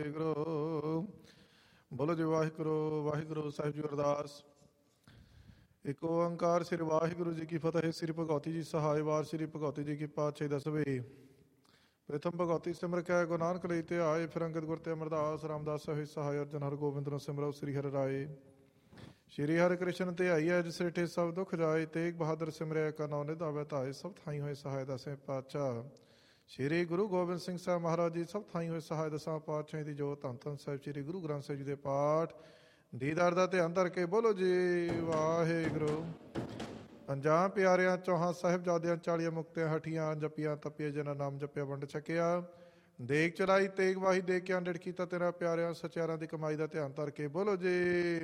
ਵਾਹਿਗੁਰੂ। ਬੋਲੋ ਜੀ ਵਾਹਿਗੁਰੂ ਵਾਹਿਗੁਰੂ। ਸਾਹਿਬ ਜੀ ਅਰਦਾਸ। ਇੱਕ ਓੰਕਾਰ ਸ੍ਰੀ ਵਾਹਿਗੁਰੂ ਜੀ ਕੀ ਫਤਿਹ। ਸ੍ਰੀ ਭਗਵਤੀ ਜੀ ਸਹਾਇ ਵਾਰ ਸ੍ਰੀ ਭਗਵਤੀ ਜੀ ਕੀ ਪਾਤਸ਼ਾਹੀ ਦਸਵੇਂ। ਪ੍ਰਥਮ ਭਗਵਤੀ ਸਿਮਰ ਕੈ ਗੁਰੂ ਨਾਨਕ ਲਈ ਧਿਆਏ। ਫਿਰ ਅੰਗਦ ਗੁਰ ਤੇ ਅਮਰਦਾਸ ਰਾਮਦਾਸ ਹੋਏ ਸਹਾਇ। ਅਰਜਨ ਹਰ ਗੋਬਿੰਦ ਨੂੰ ਸਿਮਰੋ ਸ੍ਰੀ ਹਰਿ ਰਾਏ। ਸ਼੍ਰੀ ਹਰਿ ਕ੍ਰਿਸ਼ਨ ਧਿਆਈਐ ਜਿਸ ਰਿਠੇ ਸਭ ਦੁਖ ਜਾਏ। ਤੇਗ ਬਹਾਦਰ ਸਿਮਰਿਆ ਕਾ ਨਾਉ ਨਿਧਾਵੈ ਧਾਏ। ਸਭ ਥਾਈ ਹੋਏ ਸਹਾਇ ਦਸਵੇਂ ਪਾਤਸ਼ਾਹ। ਸ਼੍ਰੀ ਗੁਰੂ ਗੋਬਿੰਦ ਸਿੰਘ ਸਾਹਿਬ ਮਹਾਰਾਜ ਜੀ ਸਭ ਥਾਈ ਹੋਏ ਸਹਾਇ ਦਸਾਂ ਪਾਤਸ਼ਾਹੀ ਦੀ ਜੋਤ। ਧੰਨ ਧੰਨ ਸਾਹਿਬ ਸ਼੍ਰੀ ਗੁਰੂ ਗ੍ਰੰਥ ਸਾਹਿਬ ਜੀ ਦੇ ਪਾਠ ਦੀਦਾਰ ਦਾ ਧਿਆਨ ਧਰ ਕੇ ਬੋਲੋ ਜੀ ਵਾਹਿਗੁਰੂ। ਪੰਜਾਂ ਪਿਆਰਿਆਂ ਚੌਹਾਂ ਸਾਹਿਬਜ਼ਾਦਿਆਂ 40 ਮੁਕਤਿਆਂ ਹਠੀਆਂ। ਜਪੀਆਂ ਤਪੀਆਂ ਜਿਨ੍ਹਾਂ ਨਾਮ ਜਪਿਆ ਵੰਡ ਛਕਿਆ। ਦੇਗ ਚਲਾਈ ਤੇਗ ਵਾਹੀ ਦੇ ਕੇ ਅੰਡੜ ਕੀਤਾ ਤੇਰਾ ਪਿਆਰਿਆਂ ਸਚਿਆਰਾਂ ਦੀ ਕਮਾਈ ਦਾ ਧਿਆਨ ਧਰ ਕੇ ਬੋਲੋ ਜੀ।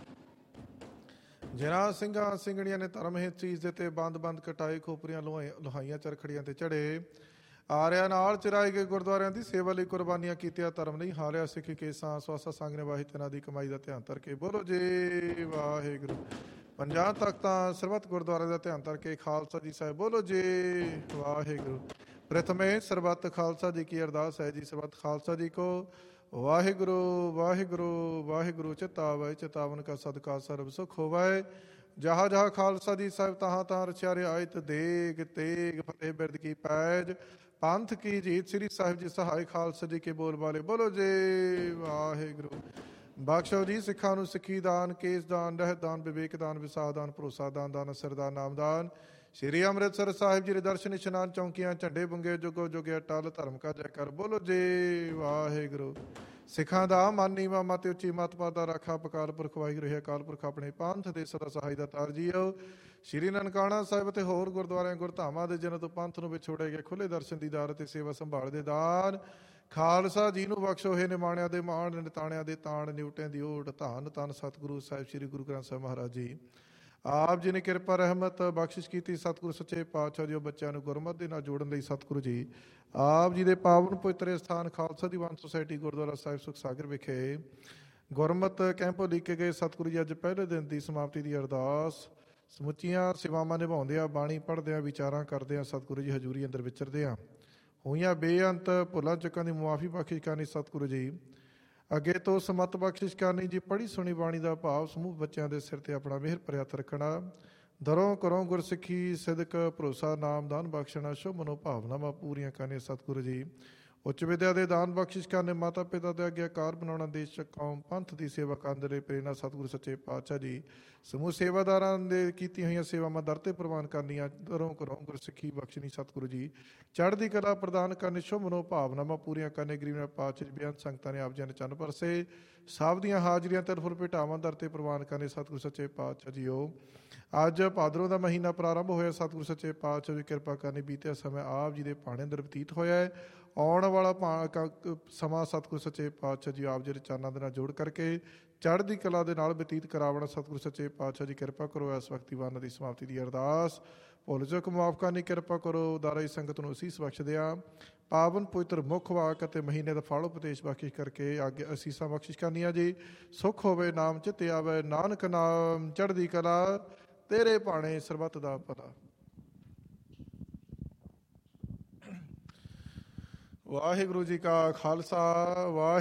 ਜਿਨ੍ਹਾਂ ਸਿੰਘਾਂ ਸਿੰਘਣੀਆਂ ਨੇ ਧਰਮ ਹਿਤ ਚੀਜ਼ ਦੇ ਤੇ ਬੰਦ ਬੰਦ ਕਟਾਏ। ਖੋਪਰੀਆਂ ਲੋਹਾਈਆਂ ਚਰਖੜੀਆਂ ਤੇ ਚੜੇ। ਆਰਿਆਂ ਨਾਲ ਚਰਾਏ ਗਏ ਗੁਰਦੁਆਰਿਆਂ ਦੀ ਸੇਵਾ ਲਈ ਕੁਰਬਾਨੀਆਂ ਕੀਤੀਆਂ। ਧਰਮ ਨਹੀਂ ਹਾਰਿਆ ਸਿੱਖ ਕੇਸਾਂ। ਸਵਾਸਾ ਸੰਗ ਨੇ ਵਾਹੀ ਤੇਨਾਂ ਦੀ ਕਮਾਈ ਦਾ ਧਿਆਨ ਧਰ ਕੇ ਬੋਲੋ ਜੀ ਵਾਹਿਗੁਰੂ। ਪੰਜਾਂ ਤਖਤਾਂ ਸਰਬੱਤ ਗੁਰਦੁਆਰਿਆਂ ਦਾ ਧਿਆਨ ਧਰ ਕੇ ਖਾਲਸਾ ਜੀ ਸਾਹਿਬ ਬੋਲੋ ਜੀ ਵਾਹਿਗੁਰੂ। ਪ੍ਰਥਮੇ ਸਰਬੱਤ ਖਾਲਸਾ ਜੀ ਕੀ ਅਰਦਾਸ ਹੈ ਜੀ। ਸਰਬੱਤ ਖਾਲਸਾ ਜੀ ਕੋ ਵਾਹਿਗੁਰੂ ਵਾਹਿਗੁਰੂ ਵਾਹਿਗੁਰੂ। ਚਿਤਾਵੈ ਚਿਤਾਵਨ ਕਾ ਸਦਕਾ ਸਰਬ ਸੁਖ ਹੋਵੈ। ਜਹਾਂ ਜਹਾਂ ਖਾਲਸਾ ਜੀ ਸਾਹਿਬ ਤਹਾਂ ਤਹਾਂ ਰਚਿਆਰੇ ਆਇਤ ਦੇਗ ਤੇਗ ਫਤਿਹ ਬਿਰਦ ਕੀ ਪੈਜ। ਪੰਥ ਕੀ ਜੀਤ ਸ੍ਰੀ ਸਾਹਿਬ ਜੀ ਸਹਾਇ। ਖਾਲਸਾ ਜੀ ਕੇ ਬੋਲ ਵਾਲੇ ਬੋਲੋ ਜੀ ਵਾਹਿਗੁਰੂ। ਬਖਸ਼ੋ ਜੀ ਸਿੱਖਾਂ ਨੂੰ ਸਿੱਖੀ ਦਾਨ, ਕੇਸ ਦਾਨ, ਰਹਿਤ ਦਾਨ, ਵਿਵੇਕ ਦਾਨ, ਵਿਸਾਹ ਦਾਨ, ਭਰੋਸਾ ਦਾਨ, ਦਾਨ ਅਸਰਦਾਨ, ਨਾਮਦਾਨ। ਸ਼੍ਰੀ ਅੰਮ੍ਰਿਤਸਰ ਸਾਹਿਬ ਜੀ ਦੇ ਦਰਸ਼ਨ ਇਸ਼ਨਾਨ ਚੌਂਕੀਆਂ ਝੰਡੇ ਬੁੰਗੇ ਜੁਗੋ ਜੁਗੇ ਅਟਲ। ਧਰਮ ਕਾ ਜੈ ਕਰ ਬੋਲੋ ਜੀ ਵਾਹਿਗੁਰੂ। ਸਿੱਖਾਂ ਦਾ ਮਨ ਨੀਵਾਂ ਮਤ ਉੱਚੀ ਮਤ ਪਾਦਾ ਰਾਖਾ। ਅਕਾਲ ਪੁਰਖ ਵਾਹਿਗੁਰੂ ਹੈ ਅਕਾਲ ਪੁਰਖ ਆਪਣੇ ਪੰਥ ਦੇ ਸਦਾ ਸਹਾਈ ਦਾ ਤਾਰ ਜੀਓ। ਸ਼੍ਰੀ ਨਨਕਾਣਾ ਸਾਹਿਬ ਅਤੇ ਹੋਰ ਗੁਰਦੁਆਰਿਆਂ ਗੁਰਧਾਮਾਂ ਦੇ ਜਿਨ੍ਹਾਂ ਤੋਂ ਪੰਥ ਨੂੰ ਵਿਛੋੜੇ ਗਏ ਖੁੱਲੇ ਦਰਸ਼ਨ ਦੀਦਾਰ ਅਤੇ ਸੇਵਾ ਸੰਭਾਲ ਦੇ ਦਾਨ। ਖਾਲਸਾ ਜੀ ਨੂੰ ਬਖਸ਼ੋ ਹੈ ਨਿਮਾਣਿਆਂ ਦੇ ਮਾਣ ਨਿਤਾਣਿਆਂ ਦੇ ਤਾਣ ਨਿਉਟਿਆਂ ਦੀ ਓਟ। ਧੰਨ ਧੰਨ ਸਤਿਗੁਰੂ ਸਾਹਿਬ ਸ਼੍ਰੀ ਗੁਰੂ ਗ੍ਰੰਥ ਸਾਹਿਬ ਮਹਾਰਾਜ ਜੀ। ਆਪ ਜੀ ਨੇ ਕਿਰਪਾ ਰਹਿਮਤ ਬਖਸ਼ਿਸ਼ ਕੀਤੀ। ਸਤਿਗੁਰੂ ਸੱਚੇ ਪਾਤਸ਼ਾਹ ਜੀ ਉਹ ਬੱਚਿਆਂ ਨੂੰ ਗੁਰਮਤ ਦੇ ਨਾਲ ਜੋੜਨ ਲਈ ਸਤਿਗੁਰੂ ਜੀ ਆਪ ਜੀ ਦੇ ਪਾਵਨ ਪਵਿੱਤਰ ਸਥਾਨ ਖਾਲਸਾ ਦੀਵਾਨ ਸੁਸਾਇਟੀ ਗੁਰਦੁਆਰਾ ਸਾਹਿਬ ਸੁਖ ਸਾਗਰ ਵਿਖੇ ਗੁਰਮਤ ਕੈਂਪ ਲਿਖੇ ਗਏ। ਸਤਿਗੁਰੂ ਜੀ ਅੱਜ ਪਹਿਲੇ ਦਿਨ ਦੀ ਸਮਾਪਤੀ ਦੀ ਅਰਦਾਸ ਸਮੁੱਚੀਆਂ ਸੇਵਾਵਾਂ ਨਿਭਾਉਂਦਿਆਂ ਬਾਣੀ ਪੜ੍ਹਦਿਆਂ ਵਿਚਾਰਾਂ ਕਰਦਿਆਂ ਸਤਿਗੁਰੂ ਜੀ ਹਜ਼ੂਰੀ ਅੰਦਰ ਵਿਚਰਦਿਆਂ ਹੋਈਆਂ ਬੇਅੰਤ ਭੁੱਲਾਂ ਚੁੱਕਾਂ ਦੀ ਮੁਆਫੀ ਬਖਸ਼ਿਸ਼ ਕਰਨੀ। ਸਤਿਗੁਰੂ ਜੀ ਅੱਗੇ ਤੋਂ ਸਮਤ ਬਖਸ਼ਿਸ਼ ਕਰਨੀ ਜੀ। ਪੜ੍ਹੀ ਸੁਣੀ ਬਾਣੀ ਦਾ ਭਾਵ ਸਮੂਹ ਬੱਚਿਆਂ ਦੇ ਸਿਰ ਤੇ ਆਪਣਾ ਮਿਹਰ ਭਰਿਆ ਹੱਥ ਰੱਖਣਾ। ਦਰੋਂ ਕਰੋਂ ਗੁਰਸਿੱਖੀ ਸਿਦਕ ਭਰੋਸਾ ਨਾਮਦਾਨ ਬਖਸ਼ਣਾ। ਸ਼ੁਭ ਮਨੋ ਭਾਵਨਾਵਾਂ ਪੂਰੀਆਂ ਕਰਨੀਆਂ। ਸਤਿਗੁਰੂ ਜੀ ਉੱਚ ਵਿਦਿਆ ਦੇ ਦਾਨ ਬਖਸ਼ਿਸ਼ ਕਰਨੇ। ਮਾਤਾ ਪਿਤਾ ਦੇ ਆਗਿਆਕਾਰ ਬਣਾਉਣਾ। ਦੇਸ਼ ਕੌਮ ਪੰਥ ਦੀ ਸੇਵਾ ਕਰਨ ਦੇ ਲਈ ਪ੍ਰੇਰਨਾ। ਸਤਿਗੁਰੂ ਸੱਚੇ ਪਾਤਸ਼ਾਹ ਜੀ ਸਮੂਹ ਸੇਵਾਦਾਰਾਂ ਦੇ ਕੀਤੀਆਂ ਹੋਈਆਂ ਸੇਵਾਵਾਂ ਦਰ ਤੇ ਪ੍ਰਵਾਨ ਕਰਨੀਆਂ। ਦਰੋਂ ਕਰੋਂ ਗੁਰਸਿੱਖੀ ਬਖਸ਼ਣੀ। ਸਤਿਗੁਰੂ ਜੀ ਚੜ੍ਹਦੀ ਕਲਾ ਪ੍ਰਦਾਨ ਕਰਨੀ। ਸ਼ੁਭ ਮਨੋ ਭਾਵਨਾਵਾਂ ਪੂਰੀਆਂ ਕਰਨੇ। ਗਰੀਬ ਪਾਤਸ਼ਾਹ ਬੇਅੰਤ ਸੰਗਤਾਂ ਨੇ ਆਪ ਜੀ ਨੇ ਚੰਨ ਪਰਸੇ ਸਭ ਦੀਆਂ ਹਾਜ਼ਰੀਆਂ ਤੇ ਫੁੱਲ ਭੇਟਾਵਾਂ ਦਰ ਤੇ ਪ੍ਰਵਾਨ ਕਰਨੇ। ਸਤਿਗੁਰੂ ਸੱਚੇ ਪਾਤਸ਼ਾਹ ਜੀਓ ਅੱਜ ਭਾਦਰੋਂ ਦਾ ਮਹੀਨਾ ਪ੍ਰਾਰੰਭ ਹੋਇਆ। ਸਤਿਗੁਰੂ ਸੱਚੇ ਪਾਤਸ਼ਾਹ ਦੀ ਕਿਰਪਾ ਕਰਨੀ। ਬੀਤਿਆ ਸਮਾਂ ਆਪ ਜੀ ਦੇ ਭਾਣੇ ਅੰਦਰ ਬਤੀਤ ਹੋਇਆ ਹੈ। ਆਉਣ ਵਾਲਾ ਸਮਾਂ ਸਤਿਗੁਰੂ ਸੱਚੇ ਪਾਤਸ਼ਾਹ ਜੀ ਆਪ ਜੀ ਦੇ ਚਰਨਾਂ ਦੇ ਨਾਲ ਜੋੜ ਕਰਕੇ ਚੜ੍ਹਦੀ ਕਲਾ ਦੇ ਨਾਲ ਬਤੀਤ ਕਰਾਵਣਾ। ਸਤਿਗੁਰੂ ਸੱਚੇ ਪਾਤਸ਼ਾਹ ਜੀ ਕਿਰਪਾ ਕਰੋ। ਇਸ ਵਕਤ ਦੀਵਾਨਾਂ ਦੀ ਸਮਾਪਤੀ ਦੀ ਅਰਦਾਸ ਭੁੱਲ ਚੁੱਕ ਮੁਆਫ ਕਰਨੀ ਕਿਰਪਾ ਕਰੋ। ਦਾਰਾਈ ਸੰਗਤ ਨੂੰ ਅਸੀਸ ਬਖਸ਼ਦਿਆਂ ਪਾਵਨ ਪਵਿੱਤਰ ਮੁੱਖ ਵਾਕ ਅਤੇ ਮਹੀਨੇ ਦਾ ਫਲ ਉਪਦੇਸ਼ ਬਖਸ਼ਿਸ਼ ਕਰਕੇ ਅੱਗੇ ਅਸੀਸਾਂ ਬਖਸ਼ਿਸ਼ ਕਰਨੀਆਂ ਜੀ। ਸੁੱਖ ਹੋਵੇ ਨਾਮ ਚਿੱਤੇ ਆਵੇ ਨਾਨਕ ਨਾਮ ਚੜ੍ਹਦੀ ਕਲਾ ਤੇਰੇ ਭਾਣੇ ਸਰਬੱਤ ਦਾ ਭਲਾ। ਵਾਹਿਗੁਰੂ ਜੀ ਕਾ ਖਾਲਸਾ ਵਾਹਿਗੁਰੂ